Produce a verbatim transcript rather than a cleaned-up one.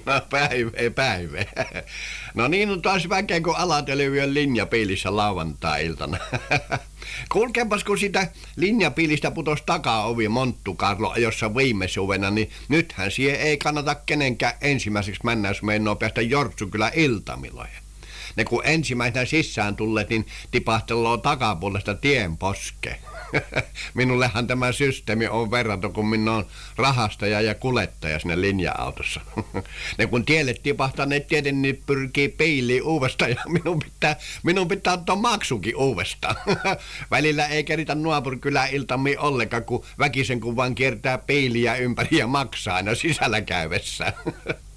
No päivä, päivä. No niin on taas väkeä kuin Alateleviön linjapeilissä lauantai-iltana. Kuulkeepas, kun sitä linjapiilistä putos takaovi Monttu Karlo ajossa viime suvena, niin nythän siihen ei kannata kenenkään ensimmäiseksi mennä, jos meinoo päästä Jortsukylän iltamiloihin. Ne kun ensimmäisenä sisään tulleet, niin tipahteloo takapuolesta tien poskeen. Minullehan tämä systeemi on verraton, kun minä on rahastaja ja kuljettaja sinne linja-autossa. Ne kun tielle tipahtaneet tietenkin niin pyrkii peiliin uudestaan ja minun pitää, minun pitää ottaa maksukin uudestaan. Välillä ei keritä naapurikylän iltamiin ollenkaan, kun väkisen kun vaan kiertää peiliä ympäri ja maksaa aina sisällä käydessään.